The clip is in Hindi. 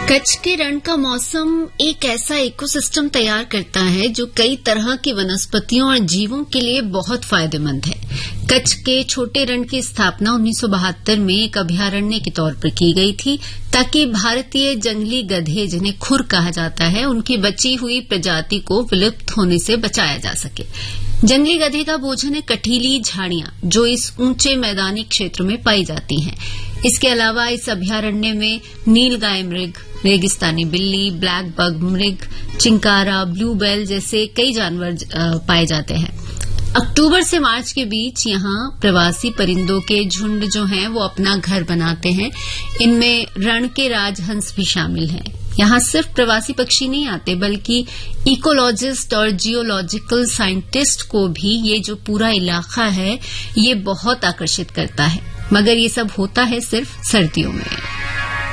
कच्छ के रण का मौसम एक ऐसा इकोसिस्टम तैयार करता है जो कई तरह की वनस्पतियों और जीवों के लिए बहुत फायदेमंद है। कच्छ के छोटे रण की स्थापना 1972 में एक अभयारण्य के तौर पर की गई थी ताकि भारतीय जंगली गधे, जिन्हें खुर कहा जाता है, उनकी बची हुई प्रजाति को विलुप्त होने से बचाया जा सके। जंगली गधे का भोजन है कटीली झाड़ियां, जो इस ऊंचे मैदानी क्षेत्र में पाई जाती हैं। इसके अलावा इस अभयारण्य में नीलगाय मृग, रेगिस्तानी बिल्ली, ब्लैक बग मृग, चिंकारा, ब्लू बेल जैसे कई जानवर पाए जाते हैं। अक्टूबर से मार्च के बीच यहाँ प्रवासी परिंदों के झुंड जो हैं वो अपना घर बनाते हैं। इनमें रण के राजहंस भी शामिल हैं। यहाँ सिर्फ प्रवासी पक्षी नहीं आते, बल्कि इकोलॉजिस्ट और जियोलॉजिकल साइंटिस्ट को भी ये जो पूरा इलाका है ये बहुत आकर्षित करता है। मगर ये सब होता है सिर्फ सर्दियों में।